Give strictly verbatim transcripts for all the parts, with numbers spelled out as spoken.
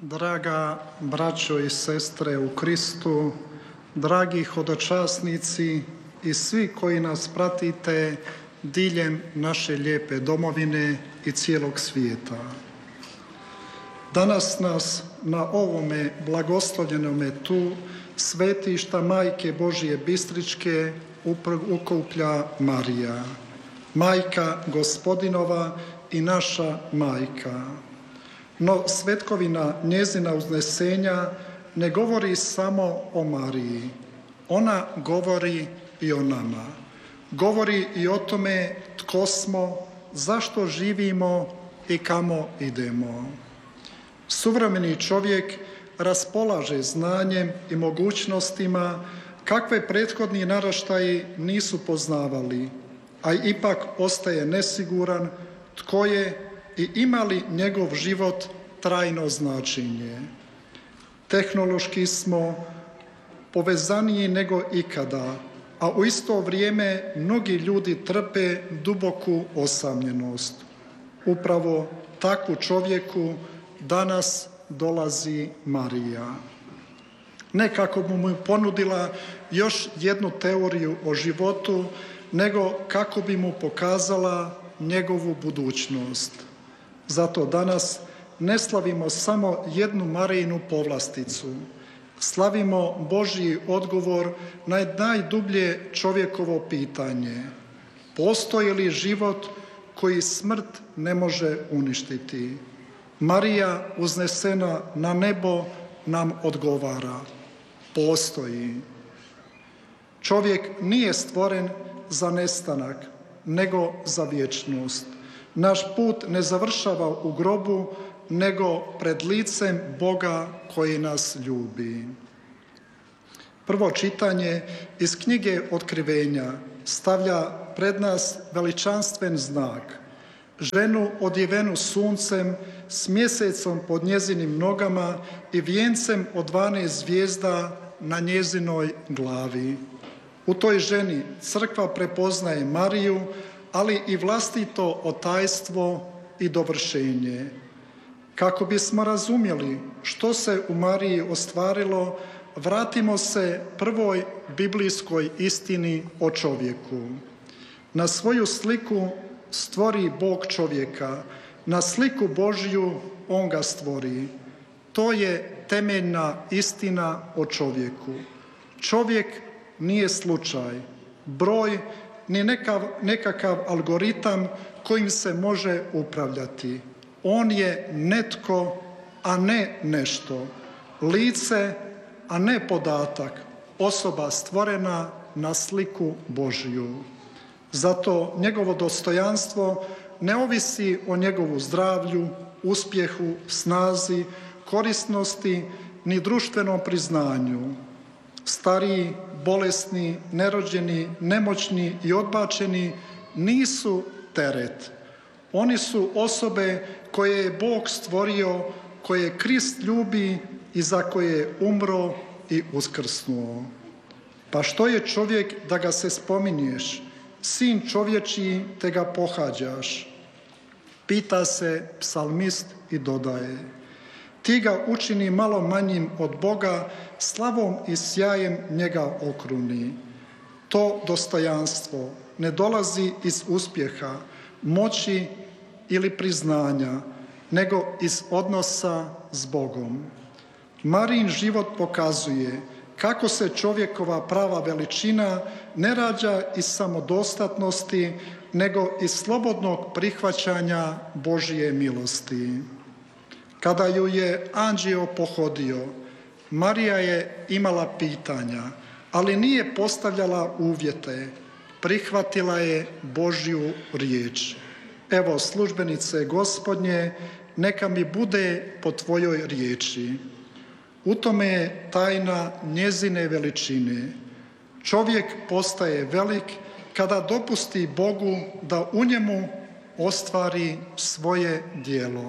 Draga braćo i sestre u Kristu, dragi hodočasnici i svi koji nas pratite diljem naše lijepe domovine i cijelog svijeta. Danas nas na ovome blagoslovljenome tu svetišta Majke Božije Bistričke ukuplja Marija, Majka Gospodinova i naša Majka. No svetkovina njezina uznesenja ne govori samo o Mariji. Ona govori i o nama. Govori i o tome tko smo, zašto živimo i kamo idemo. Suvremeni čovjek raspolaže znanjem i mogućnostima kakve prethodni naraštaji nisu poznavali, a ipak ostaje nesiguran tko je i ima li njegov život trajno značenje. Tehnološki smo povezaniji nego ikada, a u isto vrijeme mnogi ljudi trpe duboku osamljenost. Upravo takvu čovjeku danas dolazi Marija. Ne kako bi mu ponudila još jednu teoriju o životu, nego kako bi mu pokazala njegovu budućnost. Zato danas ne slavimo samo jednu Marijinu povlasticu. Slavimo Božji odgovor na najdublje čovjekovo pitanje. Postoji li život koji smrt ne može uništiti? Marija uznesena na nebo nam odgovara. Postoji. Čovjek nije stvoren za nestanak, nego za vječnost. Naš put ne završava u grobu, nego pred licem Boga koji nas ljubi. Prvo čitanje iz knjige Otkrivenja stavlja pred nas veličanstven znak. Ženu odjevenu suncem, s mjesecom pod njezinim nogama i vijencem od dvanaest zvijezda na njezinoj glavi. U toj ženi crkva prepoznaje Mariju, ali i vlastito otajstvo i dovršenje. Kako bismo razumjeli što se u Mariji ostvarilo, vratimo se prvoj biblijskoj istini o čovjeku. Na svoju sliku stvori Bog čovjeka, na sliku Božju on ga stvori. To je temeljna istina o čovjeku. Čovjek nije slučaj, broj, ni nekav, nekakav algoritam kojim se može upravljati. On je netko, a ne nešto. Lice, a ne podatak. Osoba stvorena na sliku Božju. Zato njegovo dostojanstvo ne ovisi o njegovu zdravlju, uspjehu, snazi, korisnosti, ni društvenom priznanju. Stariji, bolesni, nerođeni, nemoćni i odbačeni nisu teret. Oni su osobe koje je Bog stvorio, koje Krist ljubi i za koje je umro i uskrsnuo. Pa što je čovjek da ga se spominješ, sin čovječiji te ga pohađaš? Pita se psalmist i dodaje. Ti ga učini malo manjim od Boga, slavom i sjajem njega okruni. To dostojanstvo ne dolazi iz uspjeha, moći ili priznanja, nego iz odnosa s Bogom. Marijin život pokazuje kako se čovjekova prava veličina ne rađa iz samodostatnosti, nego iz slobodnog prihvaćanja Božje milosti. Kada ju je anđeo pohodio, Marija je imala pitanja, ali nije postavljala uvjete. Prihvatila je Božju riječ. Evo, službenice Gospodnje, neka mi bude po tvojoj riječi. U tome je tajna njezine veličine. Čovjek postaje velik kada dopusti Bogu da u njemu ostvari svoje djelo.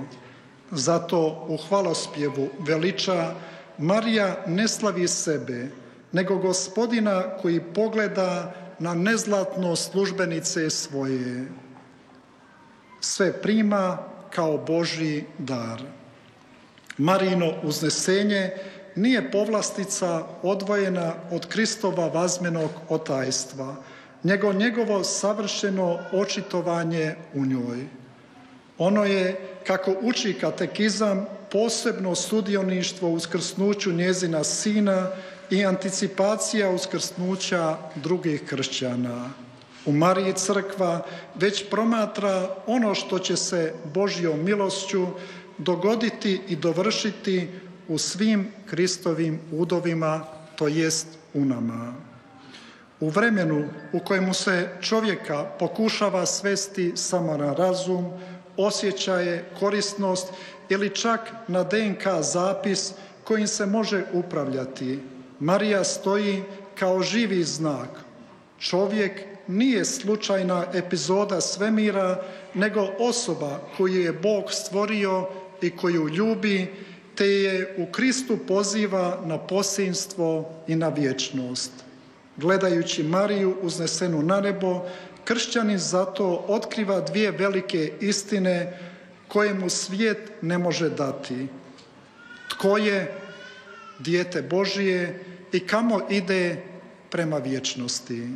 Zato u hvalospjevu veliča Marija ne slavi sebe, nego Gospodina koji pogleda na nezlatno službenice svoje. Sve prima kao Božji dar. Marijino uznesenje nije povlastica odvojena od Kristova vazmenog otajstva, nego njegovo savršeno očitovanje u njoj. Ono je, kako uči katekizam, posebno sudioništvo u uskrsnuću njezina sina i anticipacija uskrsnuća drugih kršćana. U Mariji crkva već promatra ono što će se Božjom milošću dogoditi i dovršiti u svim Kristovim udovima, to jest u nama. U vremenu u kojemu se čovjeka pokušava svesti samo na razum, osjećaje, korisnost ili čak na D N K zapis kojim se može upravljati, Marija stoji kao živi znak. Čovjek nije slučajna epizoda svemira, nego osoba koju je Bog stvorio i koju ljubi, te je u Kristu poziva na posinstvo i na vječnost. Gledajući Mariju uznesenu na nebo, kršćanin zato otkriva dvije velike istine koje mu svijet ne može dati. Tko je dijete Božije i kamo ide prema vječnosti.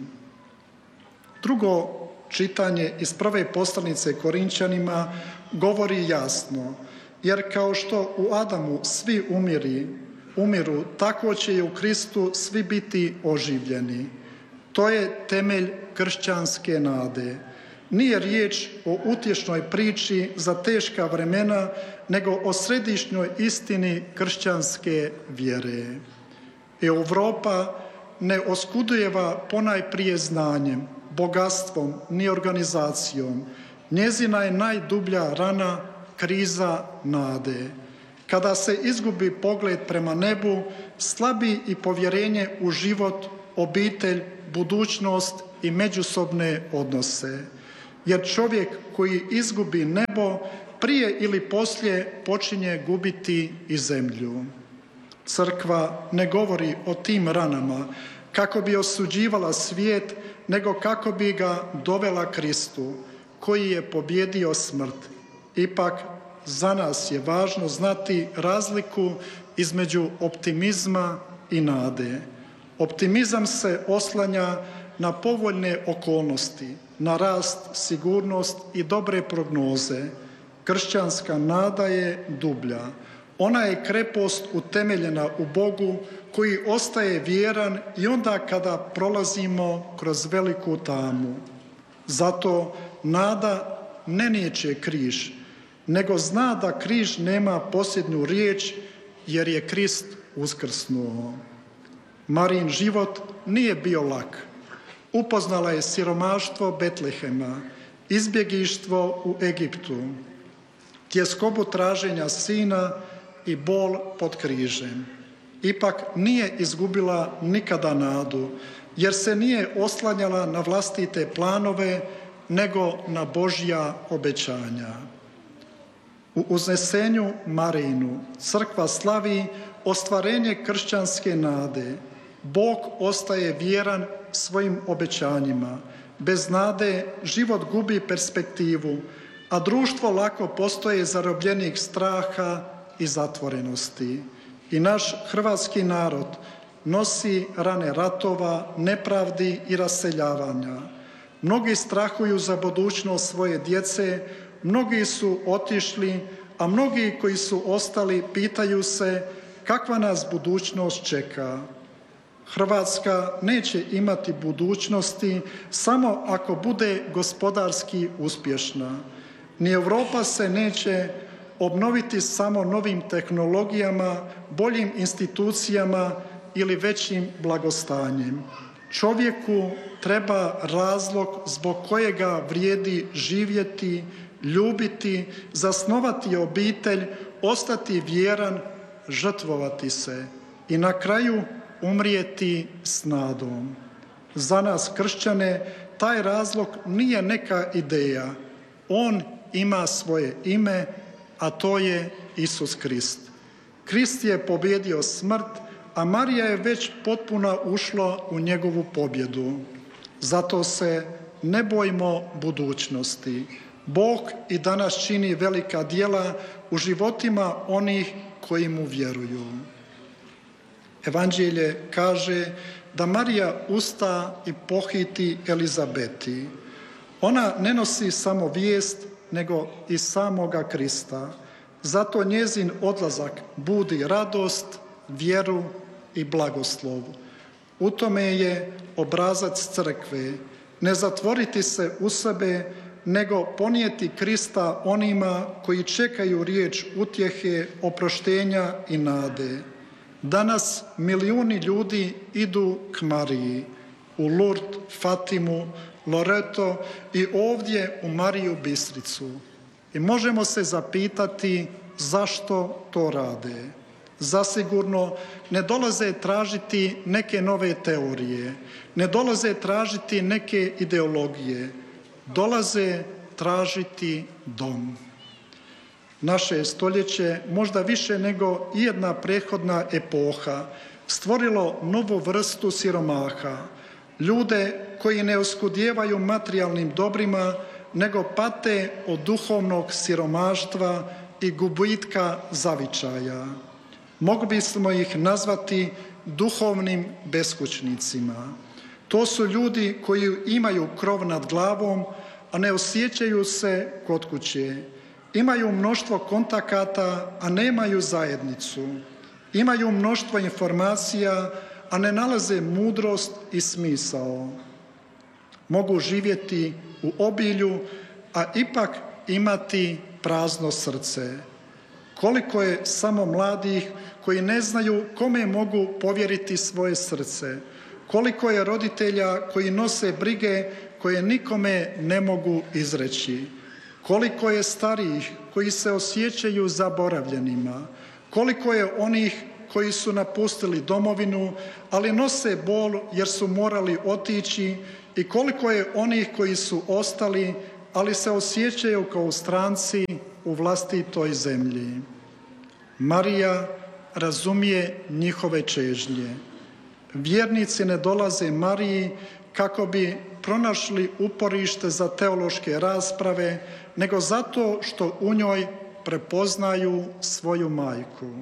Drugo čitanje iz prve poslanice Korinčanima govori jasno, jer kao što u Adamu svi umiri, umiru, tako će i u Kristu svi biti oživljeni. To je temelj kršćanske nade. Nije riječ o utješnoj priči za teška vremena, nego o središnjoj istini kršćanske vjere. Europa ne oskudujeva ponajprije znanjem, bogatstvom ni organizacijom. Njezina je najdublja rana kriza nade. Kada se izgubi pogled prema nebu, slabi i povjerenje u život, obitelj, budućnost i međusobne odnose. Jer čovjek koji izgubi nebo, prije ili poslije počinje gubiti i zemlju. Crkva ne govori o tim ranama kako bi osuđivala svijet, nego kako bi ga dovela Kristu, koji je pobjedio smrt. Ipak, za nas je važno znati razliku između optimizma i nade. Optimizam se oslanja na povoljne okolnosti, na rast, sigurnost i dobre prognoze. Kršćanska nada je dublja. Ona je krepost utemeljena u Bogu koji ostaje vjeran i onda kada prolazimo kroz veliku tamu. Zato nada ne niječe križ, nego zna da križ nema posljednju riječ jer je Krist uskrsnuo. Marijin život nije bio lak. Upoznala je siromaštvo Betlehema, izbjegištvo u Egiptu, tjeskobu traženja sina i bol pod križem. Ipak nije izgubila nikada nadu, jer se nije oslanjala na vlastite planove, nego na Božja obećanja. U uznesenju Marijinu crkva slavi ostvarenje kršćanske nade. Bog ostaje vjeran svojim obećanjima. Bez nade život gubi perspektivu, a društvo lako postaje zarobljenik straha i zatvorenosti. I naš hrvatski narod nosi rane ratova, nepravdi i raseljavanja. Mnogi strahuju za budućnost svoje djece, mnogi su otišli, a mnogi koji su ostali pitaju se kakva nas budućnost čeka. Hrvatska neće imati budućnosti samo ako bude gospodarski uspješna. Ni Europa se neće obnoviti samo novim tehnologijama, boljim institucijama ili većim blagostanjem. Čovjeku treba razlog zbog kojega vrijedi živjeti, ljubiti, zasnovati obitelj, ostati vjeran, žrtvovati se i na kraju umrijeti s nadom. Za nas kršćane taj razlog nije neka ideja. On ima svoje ime, a to je Isus Krist. Krist je pobjedio smrt, a Marija je već potpuno ušla u njegovu pobjedu. Zato se ne bojmo budućnosti. Bog i danas čini velika djela u životima onih koji mu vjeruju. Evanđelje kaže da Marija usta i pohiti Elizabeti. Ona ne nosi samo vijest, nego i samoga Krista. Zato njezin odlazak budi radost, vjeru i blagoslov. U tome je obrazac crkve. Ne zatvoriti se u sebe, nego ponijeti Krista onima koji čekaju riječ utjehe, oproštenja i nade. Danas milijuni ljudi idu k Mariji, u Lurd, Fatimu, Loreto i ovdje u Mariju Bistricu. I možemo se zapitati zašto to rade. Zasigurno ne dolaze tražiti neke nove teorije, ne dolaze tražiti neke ideologije, dolaze tražiti dom. Naše stoljeće, možda više nego ijedna prethodna epoha, stvorilo novu vrstu siromaha, ljude koji ne oskudijevaju materijalnim dobrima, nego pate od duhovnog siromaštva i gubitka zavičaja. Mogli bismo ih nazvati duhovnim beskućnicima. To su ljudi koji imaju krov nad glavom, a ne osjećaju se kod kuće. Imaju mnoštvo kontakata, a nemaju zajednicu. Imaju mnoštvo informacija, a ne nalaze mudrost i smisao. Mogu živjeti u obilju, a ipak imati prazno srce. Koliko je samo mladih koji ne znaju kome mogu povjeriti svoje srce. Koliko je roditelja koji nose brige koje nikome ne mogu izreći. Koliko je starijih koji se osjećaju zaboravljenima. Koliko je onih koji su napustili domovinu, ali nose bol jer su morali otići, i koliko je onih koji su ostali, ali se osjećaju kao stranci u vlastitoj zemlji. Marija razumije njihove čežnje. Vjernici ne dolaze Mariji kako bi pronašli uporište za teološke rasprave, nego zato što u njoj prepoznaju svoju majku.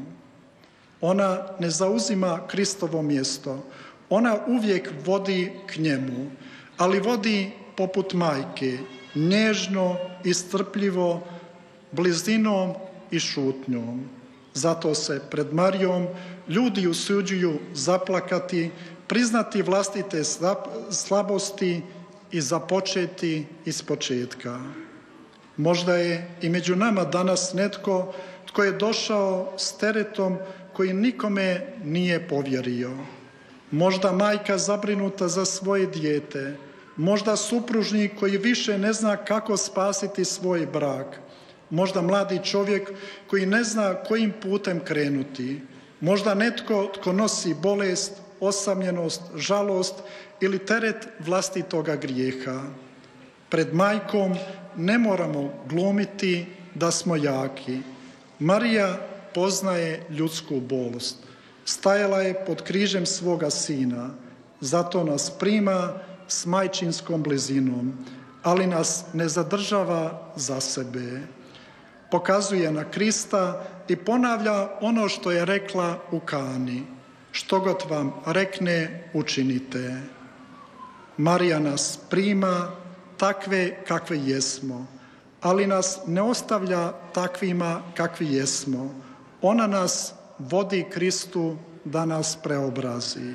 Ona ne zauzima Kristovo mjesto, ona uvijek vodi k njemu, ali vodi poput majke, nježno i strpljivo, blizinom i šutnjom. Zato se pred Marijom ljudi usuđuju zaplakati, priznati vlastite slabosti i započeti ispočetka. Možda je i među nama danas netko tko je došao s teretom koji nikome nije povjerio. Možda majka zabrinuta za svoje dijete, možda supružnik koji više ne zna kako spasiti svoj brak, možda mladi čovjek koji ne zna kojim putem krenuti, možda netko tko nosi bolest, osamljenost, žalost ili teret vlastitoga grijeha. Pred majkom ne moramo glumiti da smo jaki. Marija poznaje ljudsku bolest. Stajala je pod križem svoga sina, zato nas prima s majčinskom blizinom, ali nas ne zadržava za sebe. Pokazuje na Krista i ponavlja ono što je rekla u Kani. Što god vam rekne, učinite. Marija nas prima takve kakve jesmo, ali nas ne ostavlja takvima kakvi jesmo. Ona nas vodi Kristu da nas preobrazi.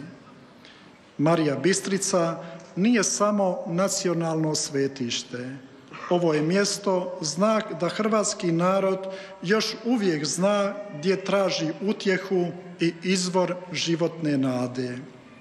Marija Bistrica nije samo nacionalno svetište. Ovo je mjesto, znak da hrvatski narod još uvijek zna gdje traži utjehu i izvor životne nade.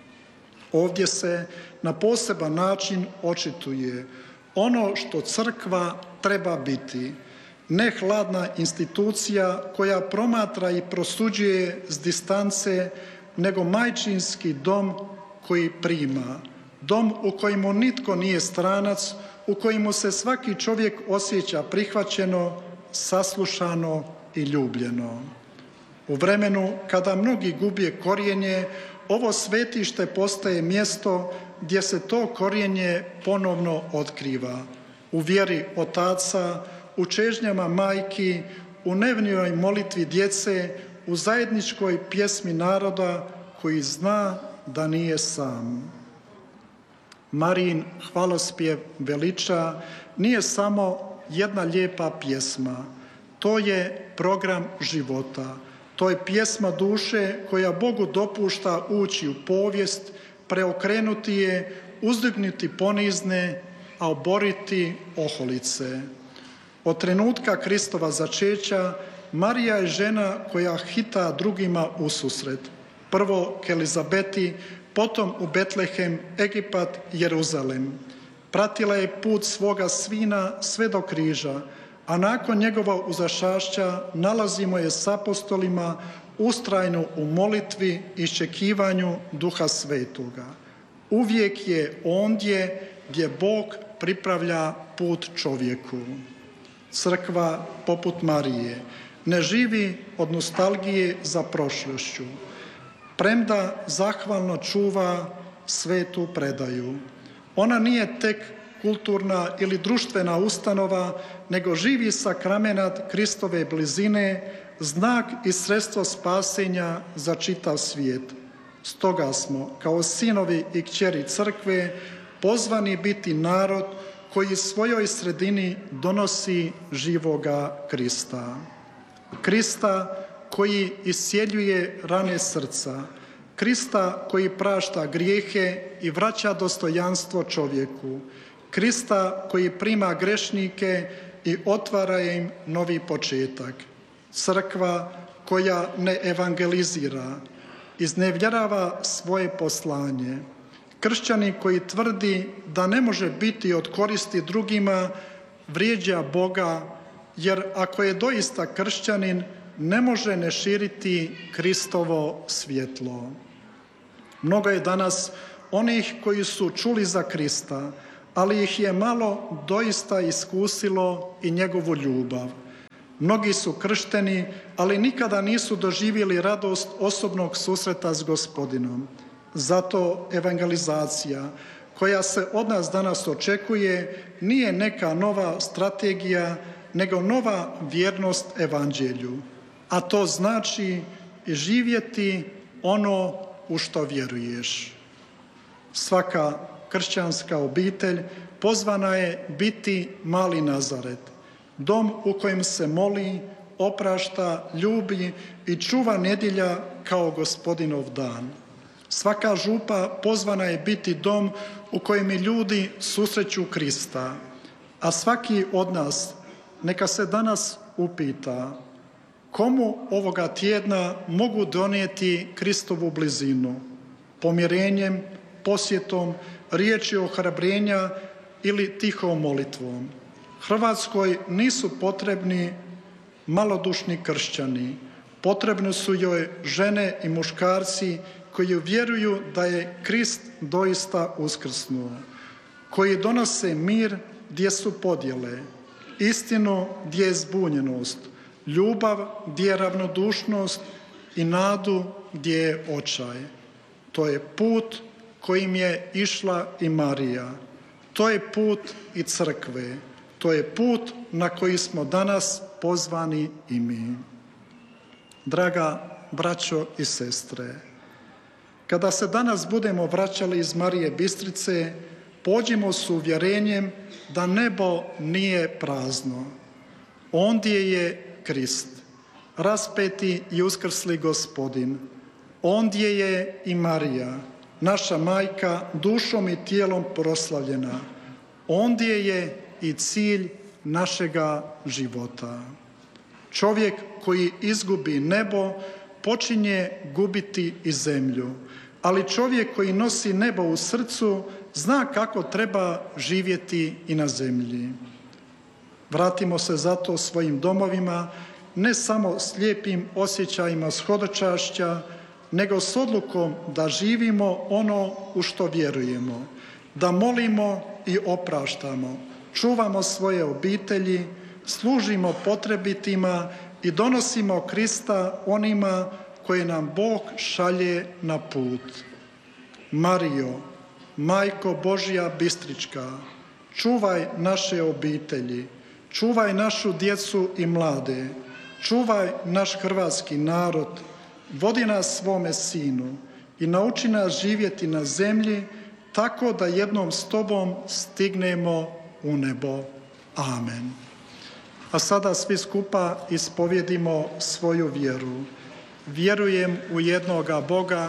Ovdje se na poseban način očituje ono što crkva treba biti, ne hladna institucija koja promatra i prosuđuje s distance, nego majčinski dom koji prima, dom u kojemu nitko nije stranac, u kojemu se svaki čovjek osjeća prihvaćeno, saslušano i ljubljeno. U vremenu kada mnogi gubije korijenje, ovo svetište postaje mjesto gdje se to korijenje ponovno otkriva. U vjeri otaca, u čežnjama majki, u dnevnoj molitvi djece, u zajedničkoj pjesmi naroda koji zna da nije sam. Marijin hvalospjev veliča nije samo jedna lijepa pjesma, to je program života, to je pjesma duše koja Bogu dopušta ući u povijest, preokrenuti je, uzdignuti ponizne, a oboriti oholice. Od trenutka Kristova začeća Marija je žena koja hita drugima u susret. Prvo k Elizabeti, potom u Betlehem, Egipat, Jeruzalem. Pratila je put svoga sina sve do križa, a nakon njegova uzašašća nalazimo je s apostolima ustrajnu u molitvi i iščekivanju Duha Svetoga. Uvijek je ondje gdje Bog pripravlja put čovjeku. Crkva, poput Marije, ne živi od nostalgije za prošlošću, premda zahvalno čuva svetu predaju. Ona nije tek kulturna ili društvena ustanova, nego živi sakramenat Kristove blizine, znak i sredstvo spasenja za čitav svijet. Stoga smo, kao sinovi i kćeri crkve, pozvani biti narod koji svojoj sredini donosi živoga Krista. Krista koji iscijeljuje rane srca, Krista koji prašta grijehe i vraća dostojanstvo čovjeku, Krista koji prima grešnike i otvara im novi početak. Crkva koja ne evangelizira, iznevjerava svoje poslanje. Kršćani koji tvrdi da ne može biti od koristi drugima, vrijeđa Boga, jer ako je doista kršćanin, ne može ne širiti Kristovo svjetlo. Mnogo je danas onih koji su čuli za Krista, ali ih je malo doista iskusilo i njegovu ljubav. Mnogi su kršteni, ali nikada nisu doživjeli radost osobnog susreta s Gospodinom. Zato evangelizacija koja se od nas danas očekuje nije neka nova strategija, nego nova vjernost evanđelju. A to znači živjeti ono u što vjeruješ. Svaka kršćanska obitelj pozvana je biti mali Nazaret, dom u kojem se moli, oprašta, ljubi i čuva nedjelja kao Gospodinov dan. Svaka župa pozvana je biti dom u kojem ljudi susreću Krista, a svaki od nas neka se danas upita komu ovoga tjedna mogu donijeti Kristovu blizinu, pomirenjem, posjetom, riječi ohrabrenja ili tihom molitvom. Hrvatskoj nisu potrebni malodušni kršćani, potrebni su joj žene i muškarci koji vjeruju da je Krist doista uskrsnuo, koji donose mir gdje su podjele, istinu gdje je zbunjenost, ljubav gdje je ravnodušnost i nadu gdje je očaj. To je put kojim je išla i Marija. To je put i crkve. To je put na koji smo danas pozvani i mi. Draga braćo i sestre, kada se danas budemo vraćali iz Marije Bistrice, pođimo s uvjerenjem da nebo nije prazno. Ondje je Krist, raspeti i uskrsli Gospodin. Ondje je i Marija, naša majka, dušom i tijelom proslavljena. Ondje je i cilj našega života. Čovjek koji izgubi nebo počinje gubiti i zemlju, ali čovjek koji nosi nebo u srcu zna kako treba živjeti i na zemlji. Vratimo se zato svojim domovima, ne samo slijepim osjećajima shodočašća, nego s odlukom da živimo ono u što vjerujemo, da molimo i opraštamo, čuvamo svoje obitelji, služimo potrebitima i donosimo Krista onima koje nam Bog šalje na put. Marijo, Majko Božja Bistrička, čuvaj naše obitelji, čuvaj našu djecu i mlade, čuvaj naš hrvatski narod, vodi nas svome sinu i nauči nas živjeti na zemlji tako da jednom s tobom stignemo u nebo. Amen. A sada svi skupa ispovjedimo svoju vjeru. Vjerujem u jednoga Boga,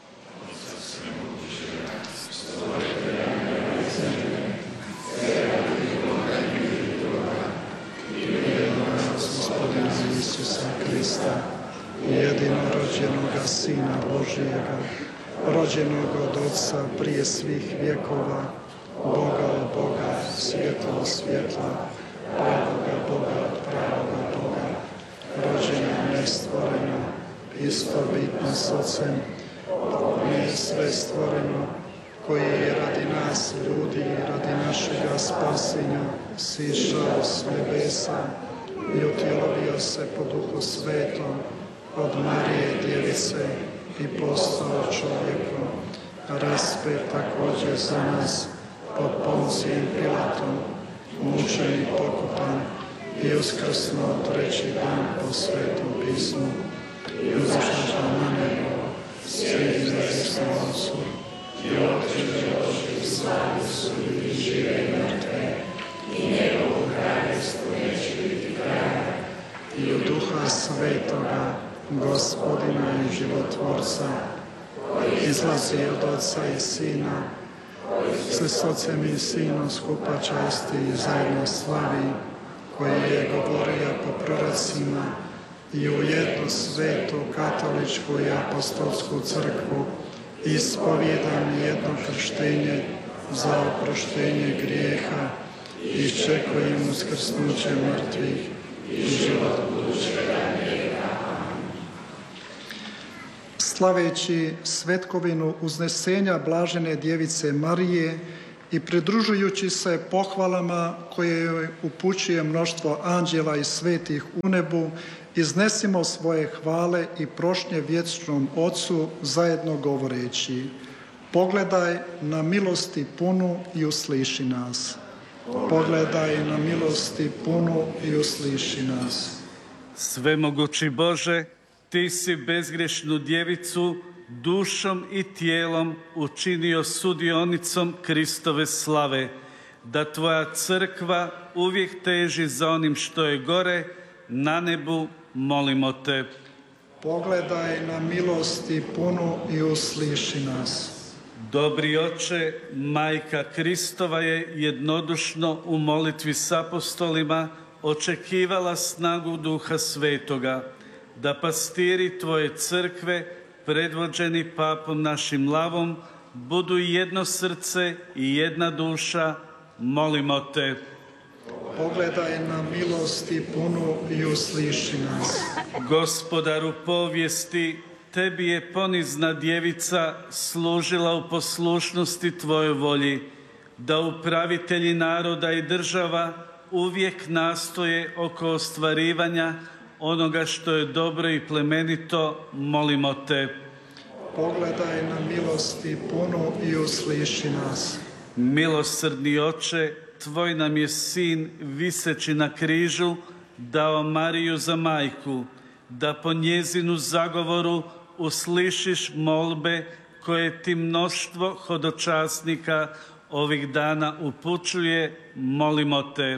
Gospodina Isusa Krista, jedinorođenoga Sina Božijega, rođenog od Otca prije svih vjekova, Boga od Boga, svjetla od svjetla, pravoga Boga od pravoga Boga, rođena nestvorena, istovitna s Otcem, nije sve stvoreno, koji je radi nas ljudi i radi našega spasenja sišao s nebesa i utjelovio se po Duhu Svetom od Marije Djevice i postao čovjekom, raspet također za nas pod Poncijem Pilatom, mučen i pokopan i uskrsnuo treći dan po Svetom pismu i uzašao na nebo, sjedi na desnom Otcu i otiđe Božji slavi sudi žive i mrtve i njegovo kraljevstvo neće biti kraja i u Duha Svetoga, Gospodina i životvorca, izlazi od Otca i Sina, se s Otcem i Sinom skupa časti i zajedno slavi, koji je govorio po prorocima i u jednu svetu, katoličku i apostolsku crkvu, ispovjedam jedno krštenje za oproštenje grijeha i iščekujem uskrsnuće mrtvih i život budućega vijeka. Slaveći svetkovinu uznesenja blažene Djevice Marije i pridružujući se pohvalama koje joj upućuje mnoštvo anđela i svetih u nebu, iznesimo svoje hvale i prošnje vječnom Otcu zajedno govoreći: pogledaj na milosti punu i usliši nas. Pogledaj na milosti punu i usliši nas. Svemogući Bože, Ti si bezgrešnu djevicu dušom i tijelom učinio sudionicom Kristove slave, da Tvoja crkva uvijek teži za onim što je gore, na nebu molimo Te. Pogledaj na milosti punu i usliši nas. Dobri Oče, Majka Kristova je jednodušno u molitvi s apostolima očekivala snagu Duha Svetoga, da pastiri Tvoje crkve, predvođeni papom našim lavom, budu jedno srce i jedna duša, molimo Te. Pogledaj na milosti punu i usliši nas. Gospodaru povijesti, Tebi je ponizna djevica služila u poslušnosti Tvojoj volji, da upravitelji naroda i država uvijek nastoje oko ostvarivanja onoga što je dobro i plemenito, molimo Te. Pogledaj na milosti punu i usliši nas. Milosrdni Oče, Tvoj nam je Sin, viseći na križu, dao Mariju za majku, da po njezinu zagovoru uslišiš molbe koje Ti mnoštvo hodočasnika ovih dana upućuje, molimo Te.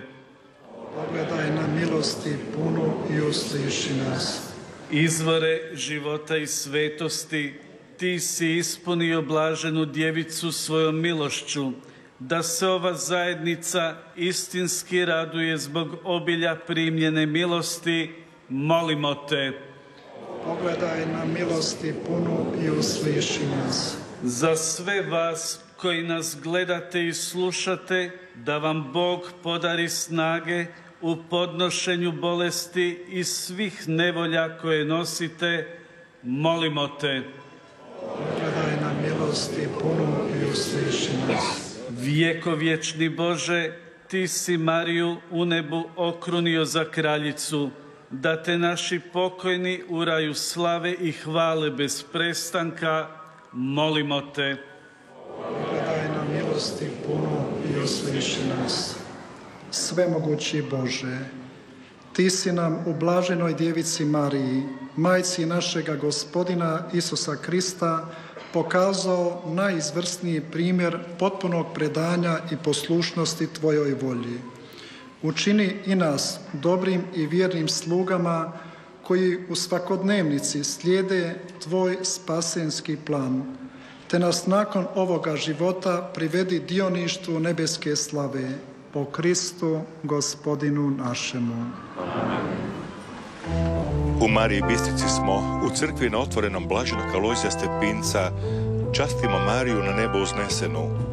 Pogledaj na milosti punu i usliši nas. Izvore života i svetosti, Ti si ispunio blaženu djevicu svojom milošću, da se ova zajednica istinski raduje zbog obilja primljene milosti, molimo Te. Pogledaj na milosti punu i usliši nas. Za sve vas koji nas gledate i slušate, da vam Bog podari snage u podnošenju bolesti i svih nevolja koje nosite, molimo Te. Pogledaj na milosti punu i usliši nas. Vjekovječni Bože, Ti si Mariju u nebu okrunio za kraljicu, da Te naši pokojni u raju slave i hvale bez prestanka, molimo Te. Pogledaj na milosti punu i usliši nas. Svemogući Bože, Ti si nam u blaženoj djevici Mariji, majci našega Gospodina Isusa Krista, pokazao najizvrsniji primjer potpunog predanja i poslušnosti Tvojoj volji. Učini i nas dobrim i vjernim slugama koji u svakodnevnici slijede Tvoj spasenski plan, te nas nakon ovoga života privedi dioništvu nebeske slave, po Kristu Gospodinu našemu. U Mariji Bistrici smo u crkvi na otvorenom blaženog Alojzija Stepinca častimo Mariju na nebo uznesenu.